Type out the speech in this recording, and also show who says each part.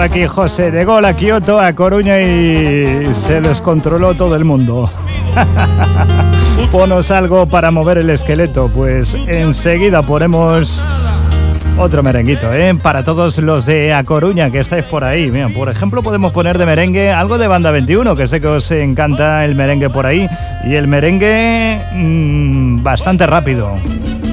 Speaker 1: aquí José, de gol a Kioto, a Coruña y se descontroló todo el mundo. Ponos algo para mover el esqueleto, pues enseguida ponemos otro merenguito, para todos los de A Coruña que estáis por ahí. Mira, por ejemplo, podemos poner de merengue algo de Banda 21, que sé que os encanta el merengue por ahí, y el merengue bastante rápido.